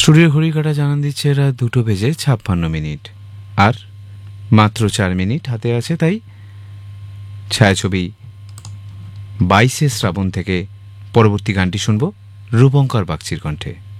Studio ঘড়ি কাটা জানান দিচ্ছে এরা 2:56 আর মাত্র 4 মিনিট হাতে আছে। তাই ছায়াছবি 22 শ্রাবণ থেকে পরবর্তী গানটি শুনব রূপঙ্কর বাগচির কণ্ঠে।